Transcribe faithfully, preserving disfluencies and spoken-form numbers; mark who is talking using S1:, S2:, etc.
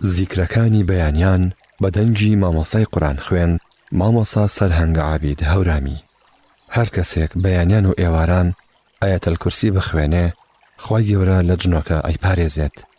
S1: زیکرەکانی بەیانیان بە دەنگی مامۆستای قورئان خوێند مامۆستا سەرهەنگ عابید هەورامی. هەر کەسێک بەیانیان و ئێواران ئایەتەل کورسی بخوێنێ، خوای گەورە لە جنۆکە ئەیپارێزێت.